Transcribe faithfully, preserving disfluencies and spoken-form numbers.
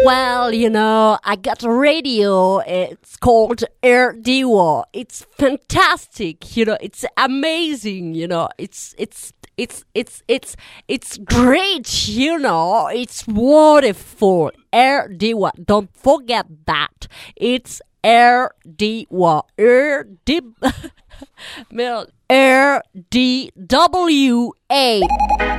Well, you know, I got a radio. It's called Air Diwa. It's fantastic. You know, it's amazing. You know, it's it's it's it's it's it's great. You know, it's wonderful. Air Diwa. Don't forget that. It's Air Diwa. Air D. Air D W A.